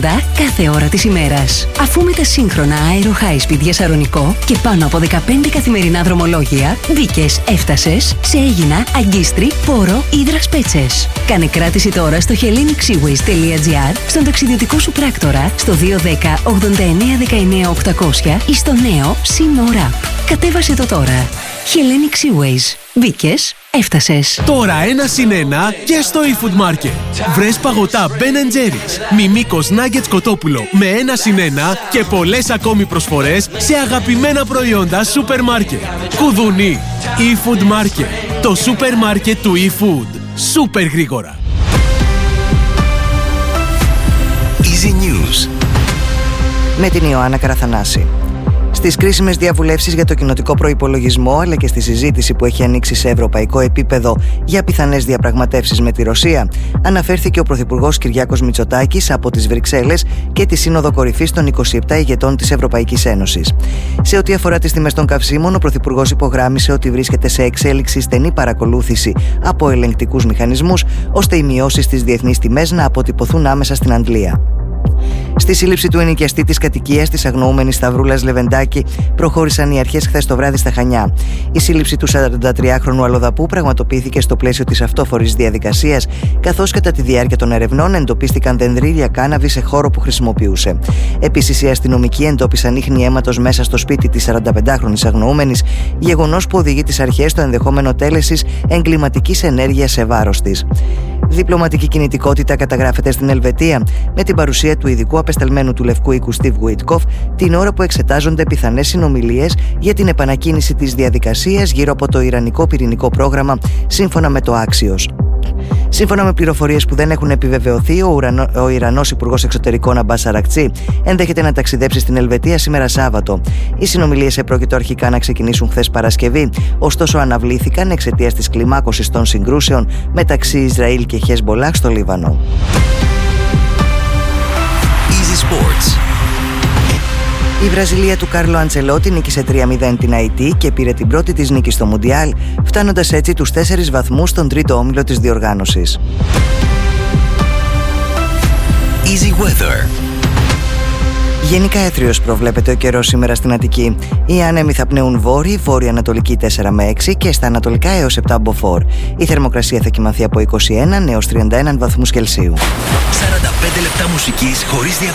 κοντά κάθε ώρα της ημέρας. Αφού με τα σύγχρονα Aero High Speed για Σαρονικό και πάνω από 15 καθημερινά δρομολόγια, μπήκες, έφτασες, σε Αίγινα, Αγκίστρι, Πόρο ή Δρασπέτσες. Κάνε κράτηση τώρα στο hellenicsseaways.gr, στον ταξιδιωτικό σου πράκτορα, στο 210 89 19 800 ή στο νέο Sea App. Κατέβασε το τώρα. Hellenic Seaways. Μπήκες, έφτασες. Τώρα 1+1 και στο eFood Market. Βρες παγωτά Ben & Jerry's, Μιμίκος Nuggets Κοτόπουλο με 1+1 και πολλές ακόμη προσφορές σε αγαπημένα προϊόντα σούπερ μάρκετ. Κουδουνί. eFood Market. Το σούπερ μάρκετ του eFood. Σούπερ γρήγορα. Easy News με την Ιωάννα Καραθανάση. Στις κρίσιμες διαβουλεύσεις για το κοινοτικό προϋπολογισμό, αλλά και στη συζήτηση που έχει ανοίξει σε ευρωπαϊκό επίπεδο για πιθανές διαπραγματεύσεις με τη Ρωσία, αναφέρθηκε ο Πρωθυπουργός Κυριάκος Μητσοτάκης από τις Βρυξέλλες και τη Σύνοδο Κορυφής των 27 ηγετών της Ευρωπαϊκής Ένωσης. Σε ό,τι αφορά τις τιμές των καυσίμων, ο Πρωθυπουργός υπογράμμισε ότι βρίσκεται σε εξέλιξη στενή παρακολούθηση από ελεγκτικούς μηχανισμούς, ώστε οι μειώσεις στις διεθνείς τιμές να αποτυπωθούν άμεσα στην αντλία. Στη σύλληψη του ενοικιαστή της κατοικίας της αγνοούμενης Σταυρούλας Λεβεντάκη προχώρησαν οι αρχές χθες το βράδυ στα Χανιά. Η σύλληψη του 43χρονου αλλοδαπού πραγματοποιήθηκε στο πλαίσιο της αυτόφορης διαδικασίας, καθώς κατά τη διάρκεια των ερευνών εντοπίστηκαν δενδρίλια κάναβη σε χώρο που χρησιμοποιούσε. Επίσης, οι αστυνομικοί εντόπισαν ίχνη αίματος μέσα στο σπίτι της 45χρονης αγνοούμενης, γεγονός που οδηγεί τις αρχές στο ενδεχόμενο τέλεσης εγκληματικής ενέργειας σε βάρος της. Διπλωματική κινητικότητα καταγράφεται στην Ελβετία, με την παρουσία του ειδικού απεσταλμένου του Λευκού Οίκου Steve Witkoff την ώρα που εξετάζονται πιθανές συνομιλίες για την επανακίνηση της διαδικασίας γύρω από το ιρανικό πυρηνικό πρόγραμμα, σύμφωνα με το Axios. Σύμφωνα με πληροφορίες που δεν έχουν επιβεβαιωθεί, ο Ιρανός Υπουργός Εξωτερικών Αμπάς Αρακτσί ενδέχεται να ταξιδέψει στην Ελβετία σήμερα Σάββατο. Οι συνομιλίες επρόκειτο αρχικά να ξεκινήσουν χθες Παρασκευή, ωστόσο αναβλήθηκαν εξαιτίας της κλιμάκωσης των συγκρούσεων μεταξύ Ισραήλ και Χεσμπολάχ στο Λίβανο. Easy Sports. Η Βραζιλία του Κάρλο Αντσελότη νίκησε 3-0 την Αϊτή και πήρε την πρώτη της νίκη στο Μουντιάλ, φτάνοντας έτσι τους 4 βαθμούς στον τρίτο όμιλο της διοργάνωσης. Easy Weather. Γενικά έθριος προβλέπεται ο καιρός σήμερα στην Αττική. Οι άνεμοι θα πνέουν βόρειο-ανατολική 4 με 6 και στα ανατολικά έως 7 μποφόρ. Η θερμοκρασία θα κυμανθεί από 21 έως 31 βαθμούς Κελσίου. 45 λεπτά μουσικής χωρίς διακοπές.